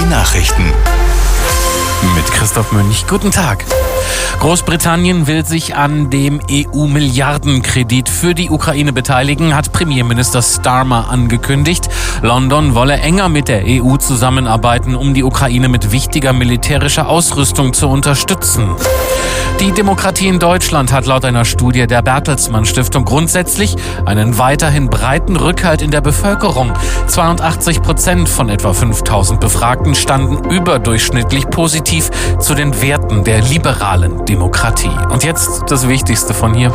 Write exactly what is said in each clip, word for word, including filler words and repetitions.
Nachrichten. Mit Christoph Münch. Guten Tag. Großbritannien will sich an dem E U-Milliardenkredit für die Ukraine beteiligen, hat Premierminister Starmer angekündigt. London wolle enger mit der E U zusammenarbeiten, um die Ukraine mit wichtiger militärischer Ausrüstung zu unterstützen. Die Demokratie in Deutschland hat laut einer Studie der Bertelsmann Stiftung grundsätzlich einen weiterhin breiten Rückhalt in der Bevölkerung. zweiundachtzig Prozent von etwa fünftausend Befragten standen überdurchschnittlich positiv zu den Werten der liberalen Demokratie. Und jetzt das Wichtigste von hier.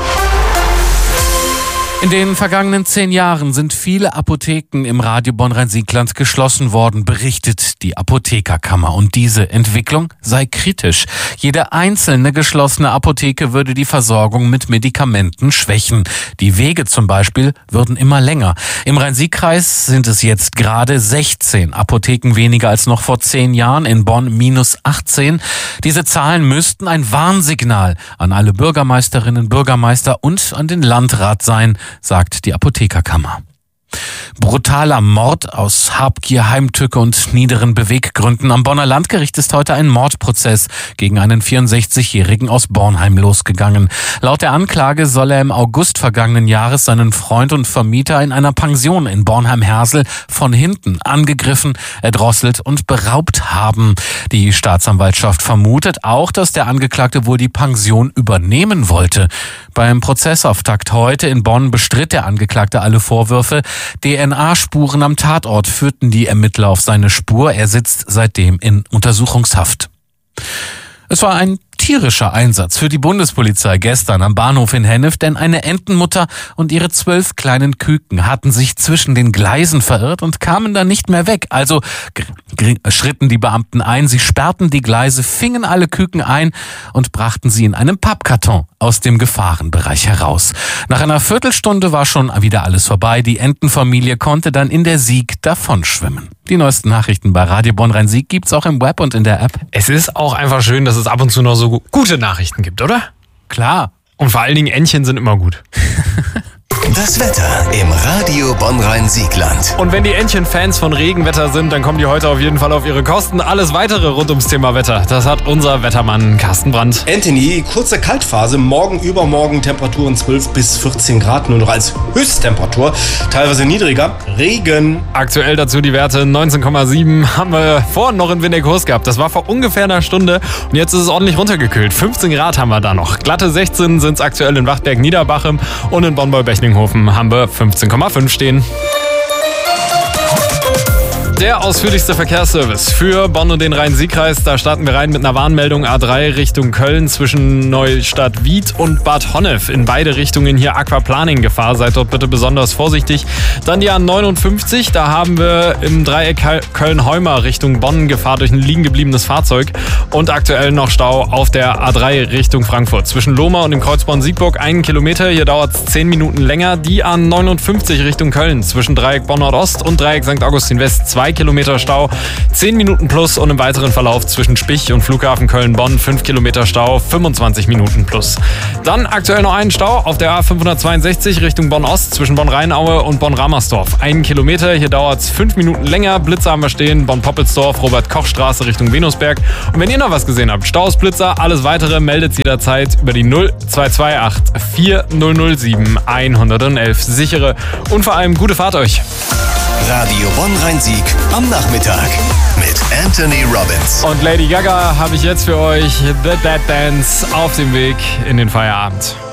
In den vergangenen zehn Jahren sind viele Apotheken im Radio Bonn-Rhein-Sieg-Land geschlossen worden, berichtet die Apothekerkammer. Und diese Entwicklung sei kritisch. Jede einzelne geschlossene Apotheke würde die Versorgung mit Medikamenten schwächen. Die Wege zum Beispiel würden immer länger. Im Rhein-Sieg-Kreis sind es jetzt gerade sechzehn Apotheken weniger als noch vor zehn Jahren, in Bonn minus achtzehn. Diese Zahlen müssten ein Warnsignal an alle Bürgermeisterinnen, Bürgermeister und an den Landrat sein, sagt die Apothekerkammer. Brutaler Mord aus Habgier, Heimtücke und niederen Beweggründen. Am Bonner Landgericht ist heute ein Mordprozess gegen einen vierundsechzigjährigen aus Bornheim losgegangen. Laut der Anklage soll er im August vergangenen Jahres seinen Freund und Vermieter in einer Pension in Bornheim-Hersel von hinten angegriffen, erdrosselt und beraubt haben. Die Staatsanwaltschaft vermutet auch, dass der Angeklagte wohl die Pension übernehmen wollte. Beim Prozessauftakt heute in Bonn bestritt der Angeklagte alle Vorwürfe. D N A-Spuren am Tatort führten die Ermittler auf seine Spur. Er sitzt seitdem in Untersuchungshaft. Es war ein tierischer Einsatz für die Bundespolizei gestern am Bahnhof in Hennef, denn eine Entenmutter und ihre zwölf kleinen Küken hatten sich zwischen den Gleisen verirrt und kamen dann nicht mehr weg. Also schritten die Beamten ein, sie sperrten die Gleise, fingen alle Küken ein und brachten sie in einem Pappkarton aus dem Gefahrenbereich heraus. Nach einer Viertelstunde war schon wieder alles vorbei. Die Entenfamilie konnte dann in der Sieg davonschwimmen. Die neuesten Nachrichten bei Radio Bonn-Rhein-Sieg gibt's auch im Web und in der App. Es ist auch einfach schön, dass es ab und zu noch so gute Nachrichten gibt, oder? Klar. Und vor allen Dingen Entchen sind immer gut. Das Wetter im Radio Bonn-Rhein-Sieg-Land. Und wenn die Entchen-Fans von Regenwetter sind, dann kommen die heute auf jeden Fall auf ihre Kosten. Alles weitere rund ums Thema Wetter, das hat unser Wettermann Carsten Brandt. Anthony, kurze Kaltphase, morgen, übermorgen Temperaturen zwölf bis vierzehn Grad, nur noch als Höchsttemperatur, teilweise niedriger, Regen. Aktuell dazu die Werte neunzehn Komma sieben haben wir vorhin noch in Winneckurs gehabt. Das war vor ungefähr einer Stunde und jetzt ist es ordentlich runtergekühlt. fünfzehn Grad haben wir da noch. Glatte sechzehn sind es aktuell in Wachtberg-Niederbachem und in Bonn-Bechling haben wir fünfzehn Komma fünf stehen. Der ausführlichste Verkehrsservice für Bonn und den Rhein-Sieg-Kreis. Da starten wir rein mit einer Warnmeldung A drei Richtung Köln zwischen Neustadt-Wied und Bad Honnef. In beide Richtungen hier Aquaplaning-Gefahr. Seid dort bitte besonders vorsichtig. Dann die A neunundfünfzig. Da haben wir im Dreieck Köln-Heumer Richtung Bonn Gefahr durch ein liegen gebliebenes Fahrzeug. Und aktuell noch Stau auf der A drei Richtung Frankfurt. Zwischen Lohmar und dem Kreuz Bonn-Siegburg einen Kilometer. Hier dauert es zehn Minuten länger. Die A neunundfünfzig Richtung Köln zwischen Dreieck Bonn-Nordost und Dreieck Sankt Augustin-West. zwei Kilometer Stau, zehn Minuten plus und im weiteren Verlauf zwischen Spich und Flughafen Köln-Bonn fünf Kilometer Stau, fünfundzwanzig Minuten plus. Dann aktuell noch einen Stau auf der A fünfhundertzweiundsechzig Richtung Bonn-Ost zwischen Bonn-Rheinaue und Bonn-Ramersdorf. Einen Kilometer, hier dauert es fünf Minuten länger. Blitzer haben wir stehen, Bonn-Poppelsdorf, Robert-Koch-Straße Richtung Venusberg. Und wenn ihr noch was gesehen habt, Staus, Blitzer, alles weitere, meldet jederzeit über die null zwei zwei acht vier null null sieben eins eins eins. Sichere und vor allem gute Fahrt euch. Radio Bonn-Rhein-Sieg am Nachmittag mit Anthony Robbins. Und Lady Gaga habe ich jetzt für euch The Dead Dance auf dem Weg in den Feierabend.